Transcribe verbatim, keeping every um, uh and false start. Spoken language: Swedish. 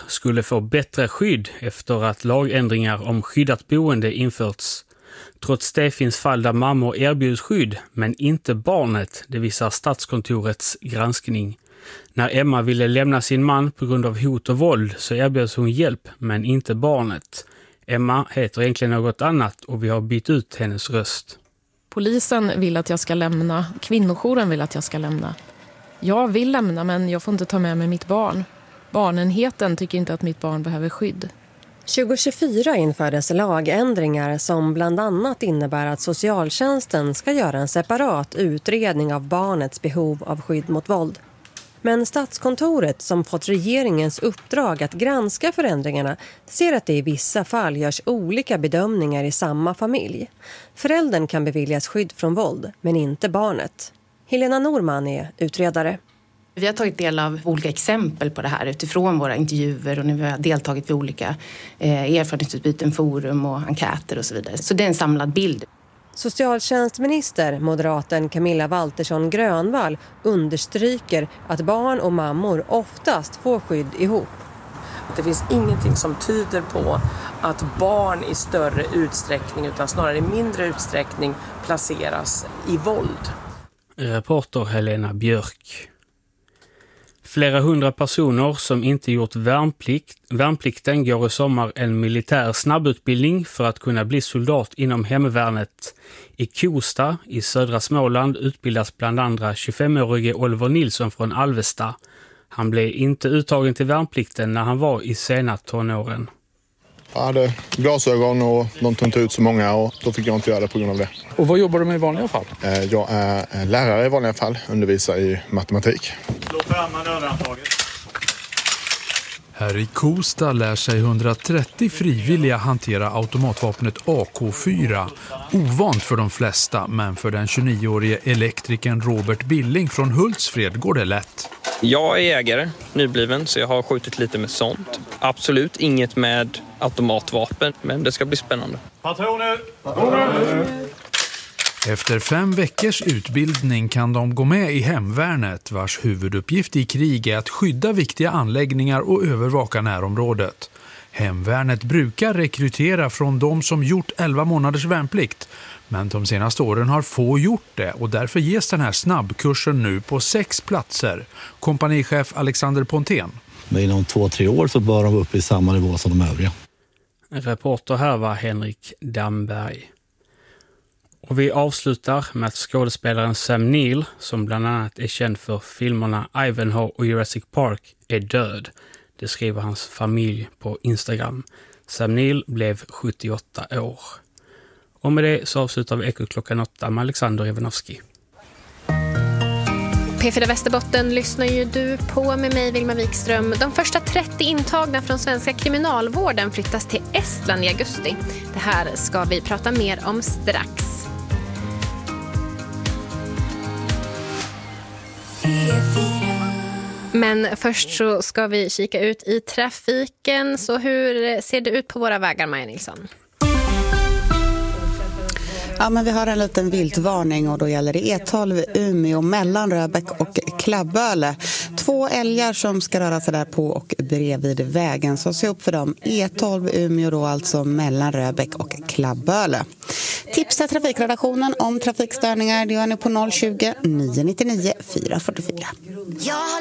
skulle få bättre skydd efter att lagändringar om skyddat boende införts. Trots det finns fall där mammor erbjuds skydd, men inte barnet, det visar Statskontorets granskning. När Emma ville lämna sin man på grund av hot och våld så erbjöds hon hjälp, men inte barnet. Emma heter egentligen något annat och vi har bytt ut hennes röst. Polisen vill att jag ska lämna, kvinnojouren vill att jag ska lämna. Jag vill lämna, men jag får inte ta med mig mitt barn. Barnenheten tycker inte att mitt barn behöver skydd. tjugo tjugofyra infördes lagändringar som bland annat innebär att socialtjänsten ska göra en separat utredning av barnets behov av skydd mot våld. Men Statskontoret, som fått regeringens uppdrag att granska förändringarna, ser att det i vissa fall görs olika bedömningar i samma familj. Föräldern kan beviljas skydd från våld, men inte barnet. Helena Norman är utredare. Vi har tagit del av olika exempel på det här utifrån våra intervjuer och när vi har deltagit vid olika eh, erfarenhetsutbyten, forum och enkäter och så vidare. Så det är en samlad bild. Socialtjänstminister, moderaten Camilla Waltersson Grönvall, understryker att barn och mammor oftast får skydd ihop. Det finns ingenting som tyder på att barn i större utsträckning utan snarare i mindre utsträckning placeras i våld. Reporter Helena Björk. Flera hundra personer som inte gjort värnplikt, värnplikten går i sommar en militär snabbutbildning för att kunna bli soldat inom hemvärnet. I Kosta i södra Småland utbildas bland andra tjugofemårige Oliver Nilsson från Alvesta. Han blev inte uttagen till värnplikten när han var i sena tonåren. Jag hade glasögon och de tog inte ut så många och då fick jag inte göra det på grund av det. Och vad jobbar du med i vanliga fall? Jag är lärare i vanliga fall, undervisar i matematik. Slå fram manöverantaget. Här i Kosta lär sig hundratrettio frivilliga hantera automatvapnet A K fyra. Ovant för de flesta, men för den tjugonioårige elektrikern Robert Billing från Hultsfred går det lätt. Jag är jägare, nybliven, så jag har skjutit lite med sånt. Absolut inget med automatvapen, men det ska bli spännande. Patroner! Patroner! Efter fem veckors utbildning kan de gå med i hemvärnet, vars huvuduppgift i krig är att skydda viktiga anläggningar och övervaka närområdet. Hemvärnet brukar rekrytera från de som gjort elva månaders värnplikt, men de senaste åren har få gjort det och därför ges den här snabbkursen nu på sex platser. Kompanichef Alexander Pontén. Men inom två, tre år så bör de vara uppe i samma nivå som de övriga. En reporter här var Henrik Damberg. Och vi avslutar med att skådespelaren Sam Neill, som bland annat är känd för filmerna Ivanhoe och Jurassic Park, är död. Det skriver hans familj på Instagram. Sam Neill blev sjuttioåtta år. Och med det så avslutar vi Eko klockan åtta med Alexander Ivanovski. P fyra Västerbotten lyssnar ju du på med mig, Vilma Wikström. De första trettio intagna från svenska kriminalvården flyttas till Estland i augusti. Det här ska vi prata mer om strax. Men först så ska vi kika ut i trafiken. Så hur ser det ut på våra vägar, Maja Nilsson? Ja, men vi har en liten viltvarning och då gäller det E tolv Umeå mellan Röbäck och Klabböle. Två älgar som ska röra sig där på och bredvid vägen. Så se upp för dem. E tolv Umeå då alltså mellan Röbäck och Klabböle. Tipsa trafikredaktionen om trafikstörningar. Det gör ni på noll tjugo, nio nio nio, fyra fyra fyra.